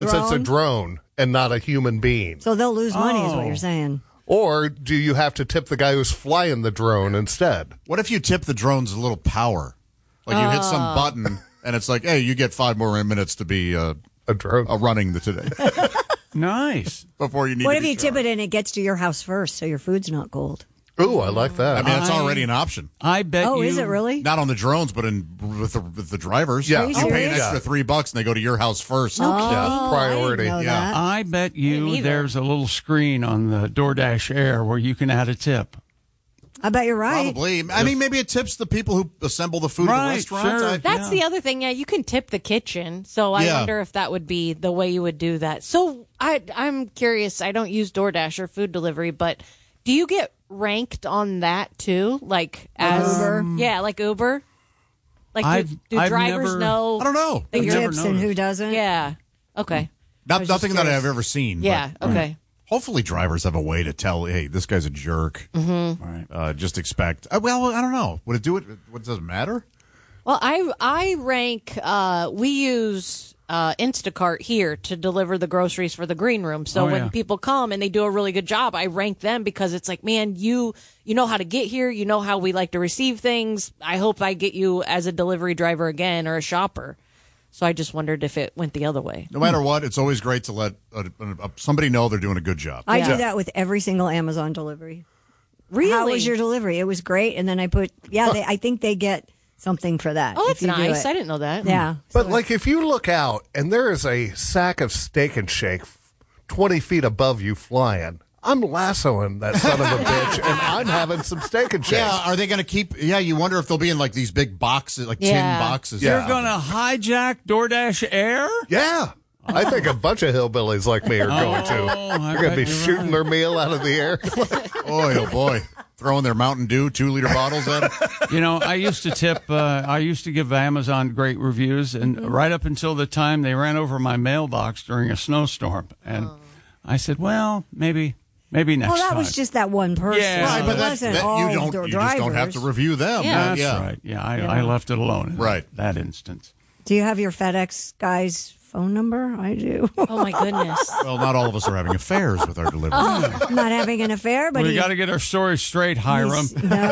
It's a drone and not a human being. So they'll lose money is what you're saying. Or do you have to tip the guy who's flying the drone instead? What if you tip the drones a little power? Like you hit some button and it's like, hey, you get 5 more minutes to be a drone running today. Nice. Before you need What to if you tip it and it gets to your house first so your food's not cold? Ooh, I like that. I mean, that's already an option. I bet you. Oh, is it really? Not on the drones, but with the drivers. Yeah. You pay an extra $3 and they go to your house first. Oh, Yeah, priority. I didn't know that. I bet you there's a little screen on the DoorDash Air where you can add a tip. I bet you're right. Probably. I mean, maybe it tips the people who assemble the food at the restaurant. Sure. That's the other thing. Yeah, you can tip the kitchen. So I wonder if that would be the way you would do that. So I'm curious. I don't use DoorDash or food delivery, but do you get ranked on that too? Like as Uber? Yeah, like Uber? Like do I've drivers never- know? I don't know. Who never tips and who noticed. doesn't? Yeah. Okay. Nothing that I've ever seen. Yeah. But Okay. hopefully drivers have a way to tell, hey, this guy's a jerk. Right. Just expect. Well, I don't know. Would it do it? What does it matter? Well, I rank. We use Instacart here to deliver the groceries for the green room. So when people come and they do a really good job, I rank them because it's like, man, you know how to get here. You know how we like to receive things. I hope I get you as a delivery driver again or a shopper. So I just wondered if it went the other way. No matter what, it's always great to let somebody know they're doing a good job. I do that with every single Amazon delivery. Really? How was your delivery? It was great. And then I put, I think they get something for that. Oh, if that's you do nice. it. I didn't know that. Yeah. But like if you look out and there is a sack of Steak and Shake 20 feet above you flying, I'm lassoing that son of a bitch and I'm having some Steak and Shake. Yeah, are they going to keep? Yeah, you wonder if they'll be in like these big boxes, like tin boxes. You're going to hijack DoorDash Air? Yeah. I think a bunch of hillbillies like me are going to. They're going to be shooting their meal out of the air. Oh boy. Throwing their Mountain Dew 2-liter bottles at it. You know, I used to tip, I used to give Amazon great reviews, and right up until the time they ran over my mailbox during a snowstorm. And I said, well, maybe next time. Well, that was just that one person. Yeah. Right, but It wasn't that all you just don't have to review them. Yeah. That's right. Yeah, I left it alone in that instance. Do you have your FedEx guy's phone number? I do. Oh, my goodness. Well, not all of us are having affairs with our delivery. I'm not having an affair, but We got to get our story straight, Hiram.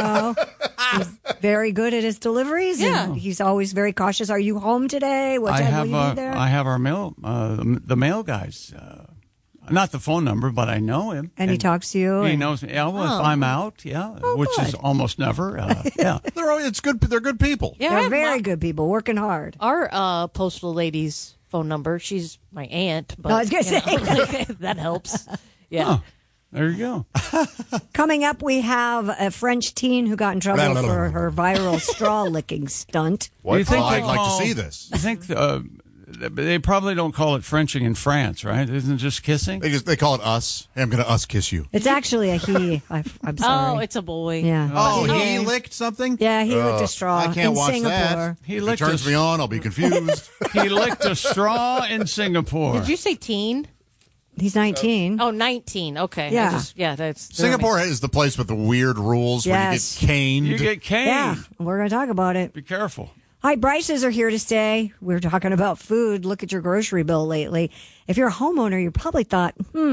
He's very good at his deliveries. Yeah. And he's always very cautious. Are you home today? What time will you be there? I have our mail, the mail guys. Not the phone number, but I know him. And he talks to you? He and- knows me. Yeah, well, if I'm out, which is almost never. Yeah. It's good. They're good people. Yeah, I They're have very good people, working hard. our postal lady's phone number. She's my aunt. But, I was gonna say. that helps. Yeah. Huh. There you go. Coming up, we have a French teen who got in trouble for her viral straw licking stunt. Do you think I'd like to see this. I think they probably don't call it Frenching in France, right? Isn't it just kissing? They call it us. Hey, I'm going to us kiss you. It's actually a he. I'm sorry. Oh, it's a boy. Yeah. Oh, he licked something? Yeah, he licked a straw I can't in watch Singapore. that. He If it licked turns me on, I'll be confused. He licked a straw in Singapore. Did you say teen? He's 19. Oh, 19. Okay. Yeah. That's Singapore is the place with the weird rules where you Yes. get caned. You get caned. Yeah, we're going to talk about it. Be careful. Hi, Bryces are here to stay. We're talking about food. Look at your grocery bill lately. If you're a homeowner, you probably thought,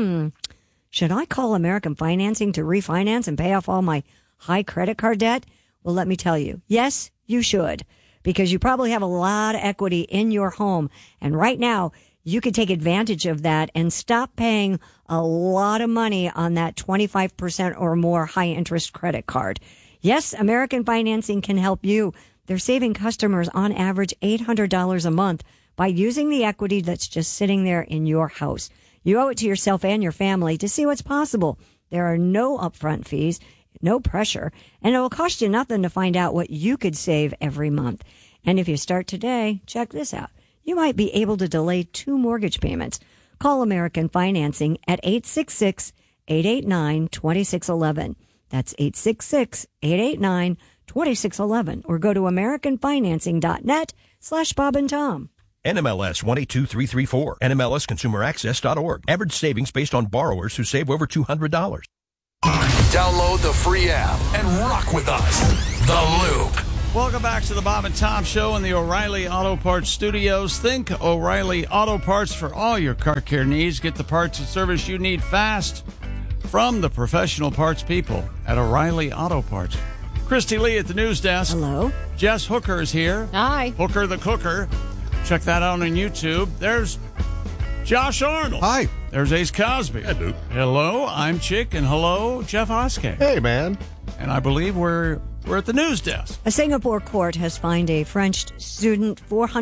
should I call American Financing to refinance and pay off all my high credit card debt? Well, let me tell you, yes, you should, because you probably have a lot of equity in your home. And right now, you could take advantage of that and stop paying a lot of money on that 25% or more high interest credit card. Yes, American Financing can help you. They're saving customers on average $800 a month by using the equity that's just sitting there in your house. You owe it to yourself and your family to see what's possible. There are no upfront fees, no pressure, and it will cost you nothing to find out what you could save every month. And if you start today, check this out. You might be able to delay 2 mortgage payments. Call American Financing at 866-889-2611. That's 866-889-2611. Or go to AmericanFinancing.net/Bob and Tom. NMLS 122334. NMLSConsumerAccess.org. Average savings based on borrowers who save over $200. Download the free app and rock with us. The Loop. Welcome back to the Bob and Tom Show in the O'Reilly Auto Parts Studios. Think O'Reilly Auto Parts for all your car care needs. Get the parts and service you need fast from the professional parts people at O'Reilly Auto Parts. Christy Lee at the news desk. Hello. Jess Hooker is here. Hi. Hooker the Cooker. Check that out on YouTube. There's Josh Arnold. Hi. There's Ace Cosby. Hello, I'm Chick, and hello, Jeff Oskey. Hey, man. And I believe we're at the news desk. A Singapore court has fined a French student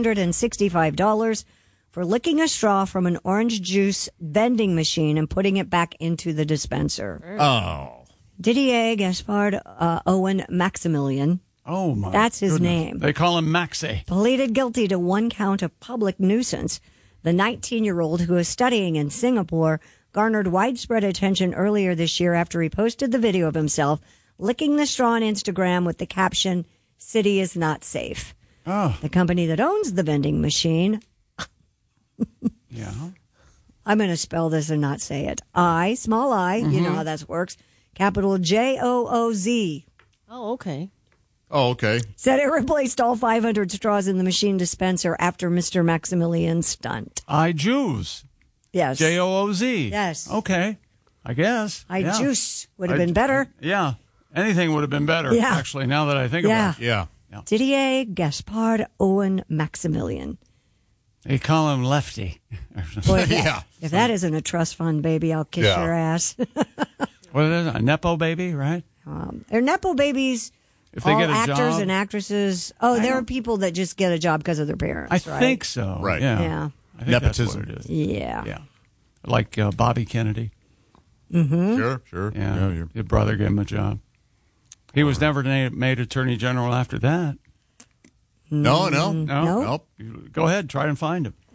$465 for licking a straw from an orange juice vending machine and putting it back into the dispenser. Oh. Didier Gaspard Owen Maximilian, Oh, my that's his goodness. name, They call him Maxie. pleaded guilty to one count of public nuisance. The 19-year-old, who is studying in Singapore, garnered widespread attention earlier this year after he posted the video of himself licking the straw on Instagram with the caption, "City is not safe." Oh, The company that owns the vending machine, yeah. I'm going to spell this and not say it. Small I, you know how that works, capital JOOZ, Oh, okay. Oh, okay. said it replaced all 500 straws in the machine dispenser after Mr. Maximilian's stunt. I Jews. Yes. JOOZ. Yes. Okay. I guess. Yeah. Juice would have been better. Yeah. Anything would have been better, Yeah. actually, now that I think Yeah. about it. Yeah. Didier Gaspard Owen Maximilian. They call him Lefty. Boy, Yeah. if that isn't a trust fund baby, I'll kiss Yeah. your ass. What is it? A Nepo baby, right? They're Nepo babies. If they all get a actors job. and actresses. Oh, there are people that just get a job because of their parents. I right? think so. Right. Yeah. Yeah. I think Nepotism. that's what it is. Yeah. Yeah. Like Bobby Kennedy. Sure. Yeah. you're- His brother gave him a job. He was never made Attorney General after that. No. No? Nope. Go ahead. Try and find him.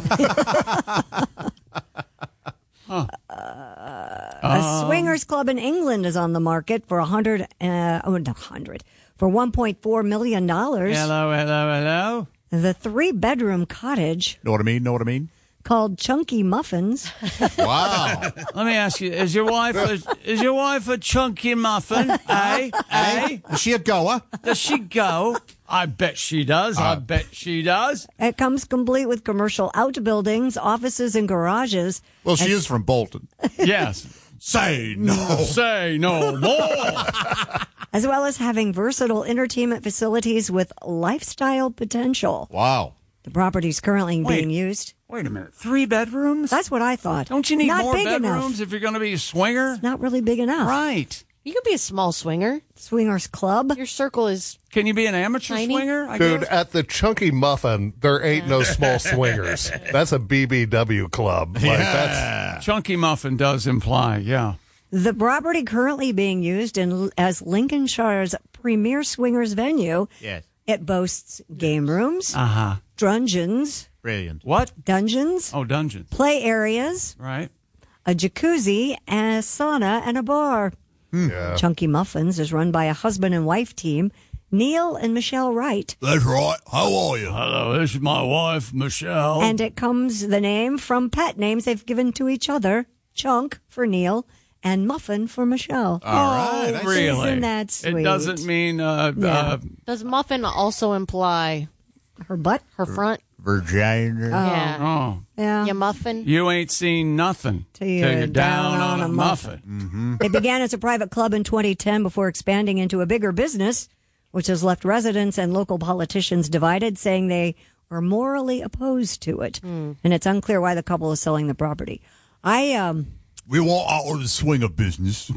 A swingers club in England is on the market for for $1.4 million. Hello. The 3-bedroom cottage Know what I mean? called Chunky Muffins Wow. Let me ask you: Is your wife a chunky muffin? Eh? Is she a goer? Does she go? I bet she does. I bet she does. It comes complete with commercial outbuildings, offices, and garages, Well, she is from Bolton. Yes. Say no. Say no more. as well as having versatile entertainment facilities with lifestyle potential. Wow. The property is currently being used. Wait a minute. 3 bedrooms? That's what I thought. Don't you need Not more big bedrooms enough. if you're going to be a swinger? Not really big enough. Right. You could be a small swinger. Swingers Club. Your circle is Can you be an amateur Tiny? swinger? I Dude, guess? at the Chunky Muffin, there ain't no small swingers. That's a BBW club. Like, that's Chunky Muffin does imply, yeah. The property currently being used as Lincolnshire's premier swingers venue. Yes. It boasts game rooms, Uh-huh. dungeons, Brilliant. What? dungeons, Oh, dungeons. play areas, Right. a jacuzzi, a sauna, and a bar. yeah. Chunky Muffins is run by a husband and wife team, Neil and Michelle Wright. That's right. How are you? Hello, this is my wife, Michelle. And it comes the name from pet names they've given to each other, Chunk for Neil and Muffin for Michelle. All right. I see. really? Isn't that sweet? It doesn't mean Yeah. does muffin also imply Her butt? her front? Virginia. Yeah. oh, Yeah. You muffin? you ain't seen nothing Till you're down on a muffin. It began as a private club in 2010 before expanding into a bigger business, which has left residents and local politicians divided, saying they were morally opposed to it. And it's unclear why the couple is selling the property. We want out of the swinger business.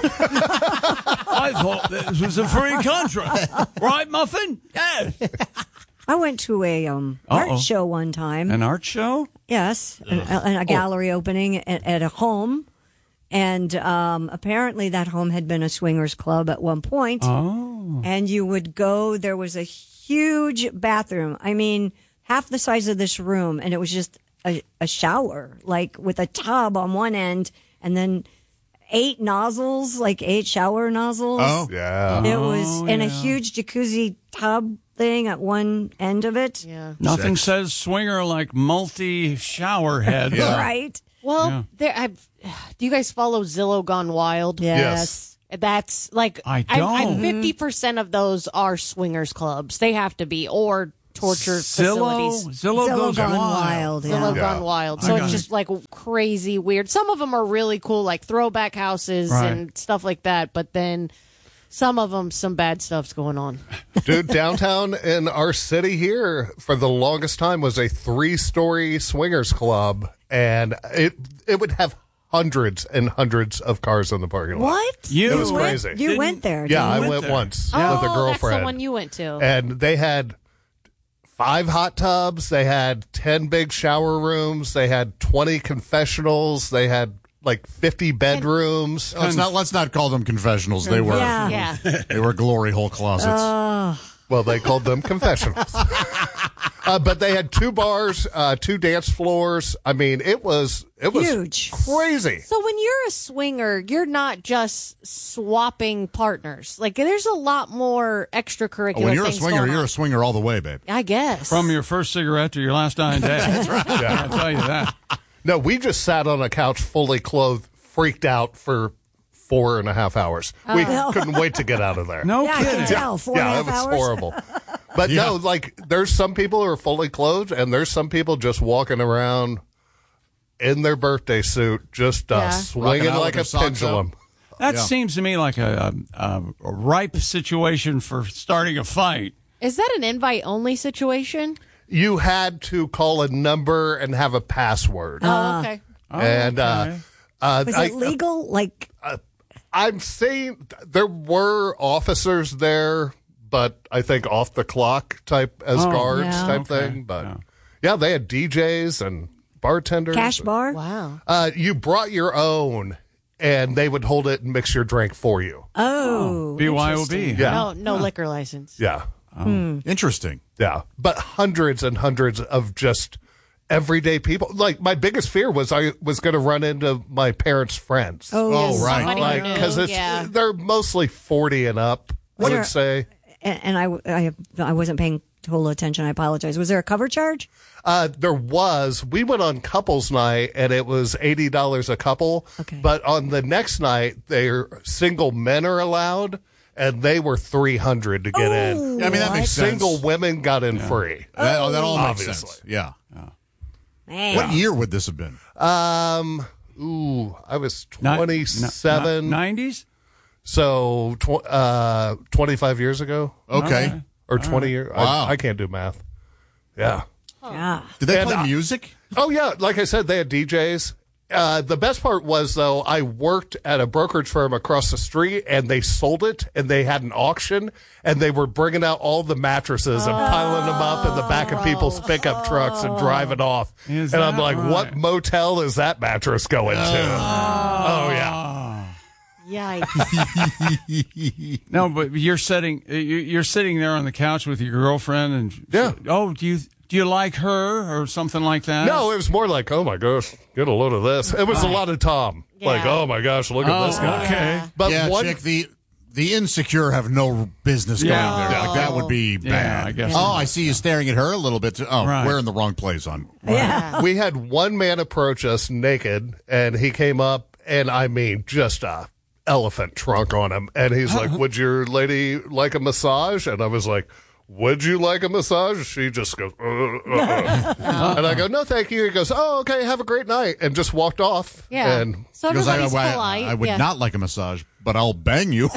I thought this was a free country. Right, Muffin? Yeah. I went to a art show one time. An art show? Yes, and a gallery opening at a home. And apparently that home had been a swingers club at one point. Oh. And you would go, there was a huge bathroom. I mean, half the size of this room. And it was just a shower, like with a tub on one end and then 8 nozzles, like 8 shower nozzles. Oh. Yeah. It was in a huge jacuzzi tub thing at one end of it. Yeah. Nothing says swinger like multi-shower head. Right? Well, do you guys follow Zillow Gone Wild? Yes. Yes. That's like I don't. 50% of those are swingers clubs. They have to be, or torture facilities. Zillow goes Gone wild. yeah. Zillow gone wild. So it's just like crazy weird. Some of them are really cool, like throwback houses and stuff like that. But then some of them, some bad stuff's going on. Dude, downtown in our city here for the longest time was a 3-story swingers club, and it would have hundreds and hundreds of cars in the parking lot. What? It was crazy. You went there. Yeah, I didn't you? went there. once Oh, with a girlfriend. that's the one you went to. And they had 5 hot tubs. They had 10 big shower rooms. They had 20 confessionals. They had like 50 bedrooms. Let's not call them confessionals. They were Yeah. they were glory hole closets. Well, they called them confessionals. But they had 2 bars, 2 dance floors. I mean, it was Huge. crazy. So when you're a swinger, you're not just swapping partners. Like there's a lot more extracurricular When you're a things swinger, going you're on. a swinger all the way, babe. I guess. From your first cigarette to your last dying day. That's right. I'll tell you that. No, we just sat on a couch fully clothed, freaked out for 4.5 hours. We couldn't wait to get out of there. No Yeah, I kidding. can tell. 4.5 Yeah, it was hours. horrible. But no, like there's some people who are fully clothed, and there's some people just walking around in their birthday suit, just swinging Rocking out like with a their socks pendulum. That seems to me like a ripe situation for starting a fight. Is that an invite-only situation? You had to call a number and have a password. Oh, okay. And okay. Was it legal? Like, I'm saying there were officers there, but I think off the clock type as guards yeah. type Okay. thing. But yeah, they had DJs and bartenders. cash bar? Wow. You brought your own, and they would hold it and mix your drink for you. Oh. BYOB. Yeah, No liquor license. yeah, Interesting. yeah. But hundreds and hundreds of just everyday people. Like my biggest fear was I was going to run into my parents' friends. Oh, yes. right. Somebody Like who knew, because yeah. they're mostly 40 and up. I Was would there- say. And I wasn't paying total attention. I apologize. Was there a cover charge? There was. We went on couples night, and it was $80 a couple. Okay. But on the next night, single men are allowed, and they were $300 to get in. Yeah, I mean, that makes sense. Single women got in free. That all makes Obviously. sense. Yeah. Man. What year would this have been? I was 27, 90s? so 25 years ago, Okay. or 20 years. Wow. I can't do math. Yeah. Yeah. Did they And play music? Oh, yeah. Like I said, they had DJs. The best part was, though, I worked at a brokerage firm across the street, and they sold it, and they had an auction, and they were bringing out all the mattresses and piling them up in the back of people's pickup trucks and driving off. Is And I'm that like, right? what motel is that mattress going to? Oh, yeah. Yikes. No, but you're sitting there on the couch with your girlfriend, and Yeah. oh, do you like her or something like that? No, it was more like, oh, my gosh, get a load of this. It was a lot of Tom. Like, Yeah. oh, my gosh, look at this guy. Okay. But Yeah, one, Chick, the insecure have no business going Yeah. there. Like, that would be bad. I guess Oh, so. I see you staring at her a little bit. Oh, Right. we're in the wrong place, hon. Yeah. we had one man approach us naked, and he came up, and I mean, just a elephant trunk on him. And he's like, would your lady like a massage? And I was like, would you like a massage? She just goes, and I go, no, thank you. He goes, oh, okay, have a great night. And just walked off. Yeah. And So Because everybody's polite. I would yeah. not like a massage, but I'll bang you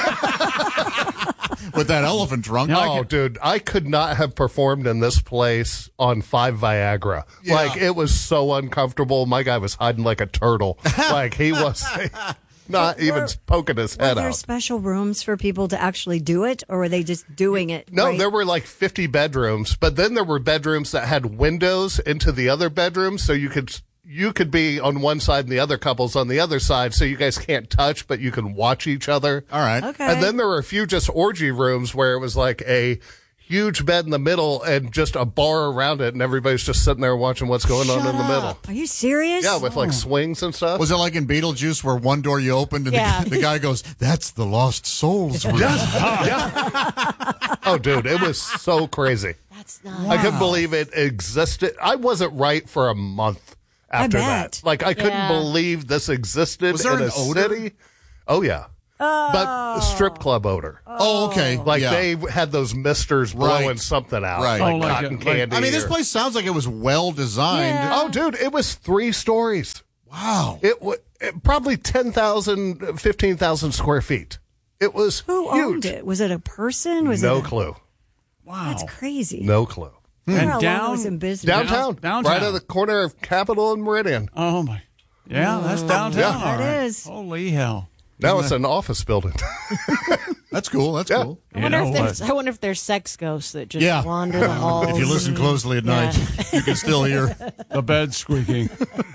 with that elephant trunk. oh, dude, I could not have performed in this place on 5 Viagra. Yeah. Like, it was so uncomfortable. My guy was hiding like a turtle. Like, he was not even poking his Were head there out. special rooms for people to actually do it, or were they just doing it? No, right? there were like 50 bedrooms, but then there were bedrooms that had windows into the other bedrooms, so you could be on one side and the other couple's on the other side, so you guys can't touch, but you can watch each other. All right. Okay. And then there were a few just orgy rooms where it was like a huge bed in the middle and just a bar around it, and everybody's just sitting there watching what's going on in the middle. Are you serious? Yeah, with like swings and stuff. Was it like in Beetlejuice where one door you opened and Yeah. the guy goes, that's the lost souls room. Oh, dude, it was so crazy. That's not. I couldn't believe it existed. I wasn't right for a month after bet. that. Like, I couldn't Yeah. believe this existed Was there in an a odor? city. Oh, yeah. But strip club odor. oh, okay. Like yeah. they had those misters blowing Right. something out, Right. like Oh, like cotton a- candy. I mean, this or- place sounds like it was well designed. Yeah. Oh, dude, it was 3 stories. Wow. It was probably 10,000, 15,000 square feet. It was Who huge. owned it? Was it a person? Was No it clue. Wow. That's crazy. No clue. I wonder And how long it down- was in business. Downtown, Downtown. right at the corner of Capitol and Meridian. Oh, my. Yeah, that's downtown. Yeah. all That right. is. Holy hell. Now it's an office building. That's cool. That's Yeah. cool. I wonder if there's sex ghosts that just Yeah. wander the halls. If you listen closely at night, you can still hear. The bed squeaking.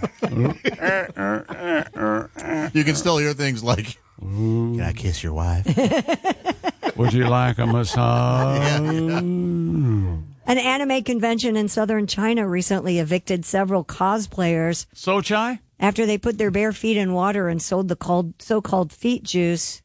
You can still hear things like, "Can I kiss your wife?" Would you like a massage? An anime convention in southern China recently evicted several cosplayers Sochai? after they put their bare feet in water and sold the so-called feet juice.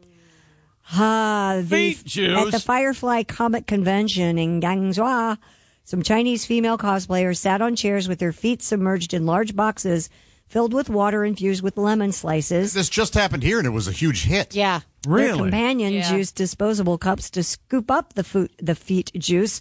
Feet juice? At the Firefly Comic Convention in Guangzhou, some Chinese female cosplayers sat on chairs with their feet submerged in large boxes filled with water infused with lemon slices. This just happened here, and it was a huge hit. Yeah. Their Really? companions Yeah. used disposable cups to scoop up the feet juice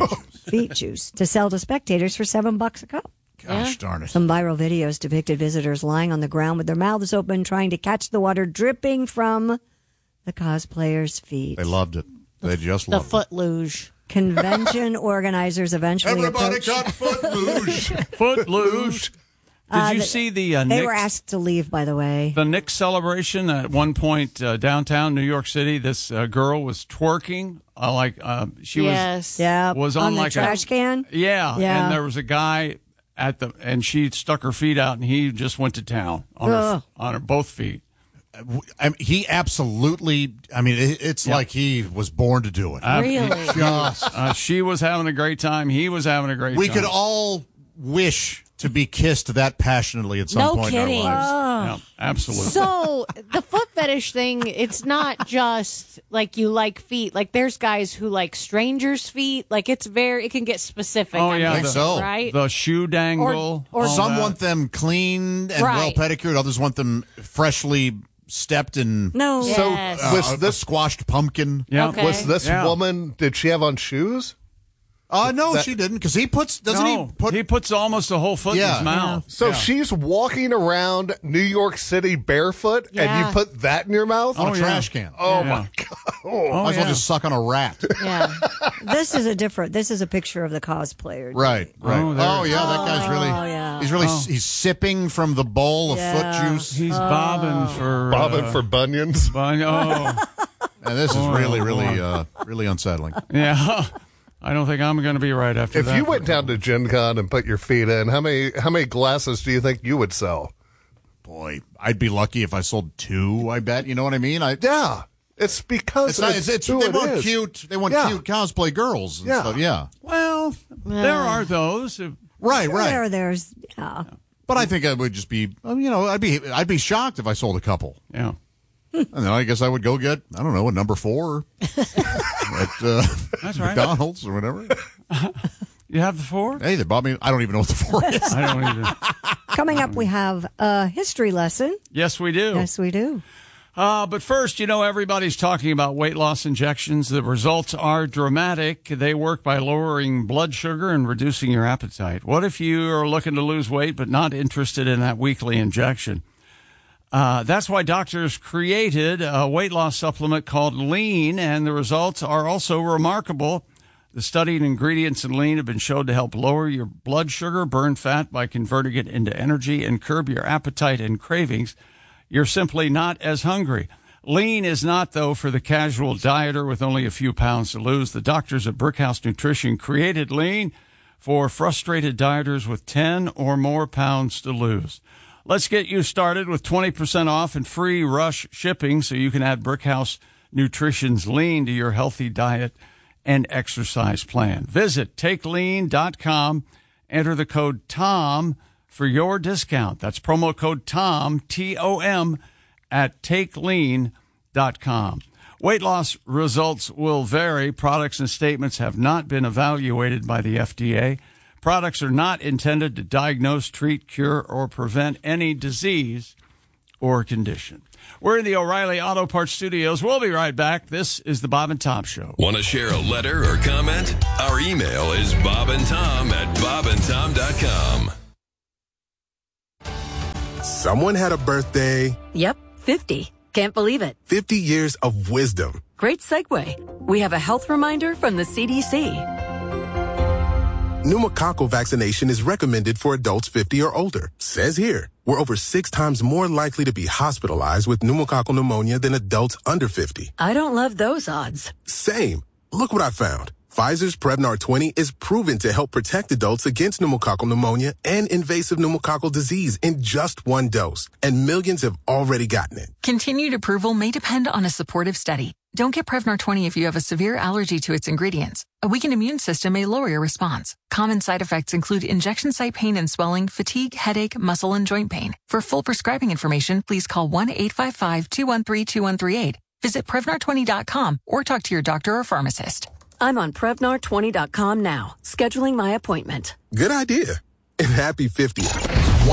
to sell to spectators for $7 a cup. Gosh darn it. Some viral videos depicted visitors lying on the ground with their mouths open, trying to catch the water dripping from the cosplayers' feet. They loved it. They just The loved it. foot luge. Convention organizers eventually Everybody approached. got foot luge. Footloose. Did you see the They Knicks? were asked to leave, by the way. The Knicks celebration at one point downtown New York City. This girl was twerking she Yes. Yeah, was on the like a- trash can. yeah, Yeah. and there was a guy and she stuck her feet out and he just went to town on Ugh. her both feet. He absolutely. I mean, it's like he was born to do it. Really? She was having a great time. He was having a great We time. could all wish to be kissed that passionately at some No point kidding. in our lives. Yeah, absolutely. So the foot fetish thing, it's not just like you like feet. Like there's guys who like strangers' feet. Like it can get specific. Oh, I'm yeah, guessing, so. right? the shoe dangle. Or all Some that. want them clean and Right. well pedicured. Others want them freshly stepped in. No, So Yes. was a this squashed pumpkin. Yeah. Okay. was this Yeah. woman? Did she have on shoes? No, she didn't, because he puts. Doesn't No, he put? he puts almost a whole foot in Yeah. his mouth. So Yeah. she's walking around New York City barefoot, and Yeah. you put that in your mouth? on a Oh, yeah. trash can. Oh, Yeah. my God! Oh. Might as well just suck on a rat. yeah. this is a picture of the cosplayer. Right. Oh, there- Oh, yeah, that guy's really. yeah. He's really. He's sipping from the bowl of Yeah. foot juice, He's bobbing for Bobbing for bunions. Oh, and this is really, really unsettling. yeah. I don't think I'm going to be right after If that. you went down to Gen Con and put your feet in, how many glasses do you think you would sell? Boy, I'd be lucky if I sold 2. I bet. You know what I mean? Yeah, it's because It's not, it's, who they it want is. cute. They want Yeah. cute cosplay girls. And Yeah. stuff. Yeah. Well, there are those. Right. Right. There's yeah. But I think I would just be. I'd be shocked if I sold a couple. Yeah. And then I guess I would go get, I don't know, a number 4 at That's right. McDonald's or whatever. You have the 4? Hey, they bought me. I don't even know what the 4 is. I don't even. Coming up, we have a history lesson. Yes, we do. Yes, we do. But first, everybody's talking about weight loss injections. The results are dramatic. They work by lowering blood sugar and reducing your appetite. What if you are looking to lose weight but not interested in that weekly injection? That's why doctors created a weight loss supplement called Lean, and the results are also remarkable. The studied ingredients in Lean have been shown to help lower your blood sugar, burn fat by converting it into energy, and curb your appetite and cravings. You're simply not as hungry. Lean is not, though, for the casual dieter with only a few pounds to lose. The doctors at Brickhouse Nutrition created Lean for frustrated dieters with 10 or more pounds to lose. Let's get you started with 20% off and free rush shipping so you can add Brickhouse Nutrition's Lean to your healthy diet and exercise plan. Visit takelean.com, enter the code TOM for your discount. That's promo code TOM, T-O-M, at takelean.com. Weight loss results will vary. Products and statements have not been evaluated by the FDA. Products are not intended to diagnose, treat, cure, or prevent any disease or condition. We're in the O'Reilly Auto Parts Studios. We'll be right back. This is the Bob and Tom Show. Want to share a letter or comment? Our email is bobandtom@bobandtom.com. Someone had a birthday. Yep, 50. Can't believe it. 50 years of wisdom. Great segue. We have a health reminder from the CDC. Pneumococcal vaccination is recommended for adults 50 or older. Says here, we're over 6 times more likely to be hospitalized with pneumococcal pneumonia than adults under 50. I don't love those odds. Same. Look what I found. Pfizer's Prevnar 20 is proven to help protect adults against pneumococcal pneumonia and invasive pneumococcal disease in just 1 dose. And millions have already gotten it. Continued approval may depend on a supportive study. Don't get Prevnar 20 if you have a severe allergy to its ingredients. A weakened immune system may lower your response. Common side effects include injection site pain and swelling, fatigue, headache, muscle, and joint pain. For full prescribing information, please call 1-855-213-2138. Visit Prevnar20.com or talk to your doctor or pharmacist. I'm on Prevnar20.com now, scheduling my appointment. Good idea. And happy 50th.